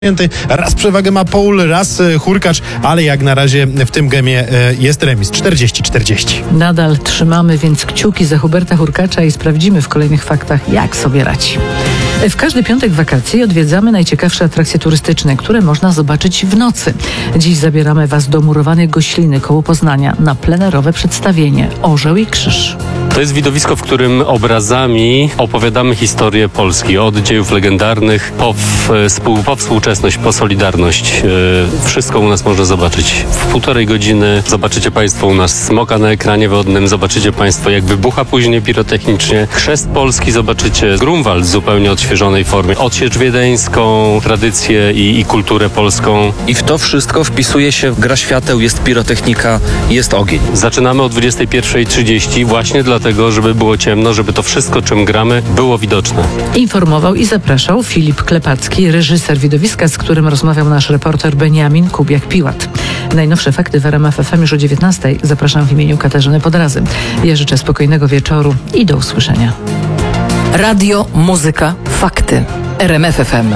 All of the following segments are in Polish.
Raz przewagę ma Paul, raz Hurkacz, ale jak na razie w tym gemie jest remis 40-40. Nadal trzymamy więc kciuki za Huberta Hurkacza i sprawdzimy w kolejnych faktach, jak sobie radzi. W każdy piątek wakacji odwiedzamy najciekawsze atrakcje turystyczne, które można zobaczyć w nocy. Dziś zabieramy Was do murowanej Gośliny koło Poznania na plenerowe przedstawienie Orzeł i Krzyż. To jest widowisko, w którym obrazami opowiadamy historię Polski. Od dziejów legendarnych po współczesność, po Solidarność. Wszystko u nas można zobaczyć. W 1,5 godziny zobaczycie Państwo u nas smoka na ekranie wodnym, zobaczycie Państwo, jak wybucha później pirotechnicznie. Chrzest Polski zobaczycie, Grunwald w zupełnie odświeżonej formie. Odsiecz wiedeńską, tradycję i kulturę polską. I w to wszystko wpisuje się gra świateł, jest pirotechnika, jest ogień. Zaczynamy o 21:30 właśnie dlatego, żeby było ciemno, żeby to wszystko, czym gramy, było widoczne. Informował i zapraszał Filip Klepacki, reżyser widowiska, z którym rozmawiał nasz reporter Beniamin Kubiak-Piłat. Najnowsze fakty w RMF FM już o 19:00. Zapraszam w imieniu Katarzyny Podrazy. Ja życzę spokojnego wieczoru i do usłyszenia. Radio, muzyka, fakty. RMF FM.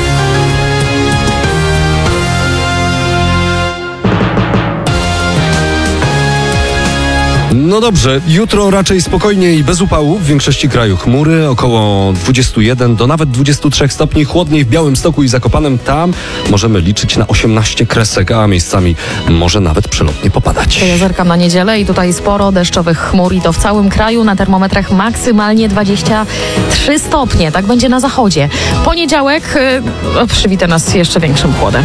No dobrze, jutro raczej spokojnie i bez upału. W większości kraju chmury, około 21 do nawet 23 stopni. Chłodniej w Białymstoku i Zakopanem. Tam możemy liczyć na 18 kresek, a miejscami może nawet przelotnie popadać. Ja zerkam na niedzielę i tutaj sporo deszczowych chmur i to w całym kraju. Na termometrach maksymalnie 23 stopnie. Tak będzie na zachodzie. Poniedziałek przywita nas jeszcze większym chłodem.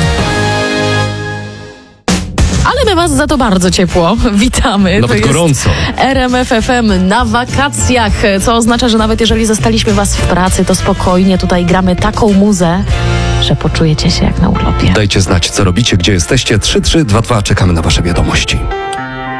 Ale my Was za to bardzo ciepło witamy. Nawet to gorąco. RMF FM na wakacjach, co oznacza, że nawet jeżeli zastaliśmy Was w pracy, to spokojnie tutaj gramy taką muzę, że poczujecie się jak na urlopie. Dajcie znać, co robicie, gdzie jesteście. 3322, czekamy na Wasze wiadomości.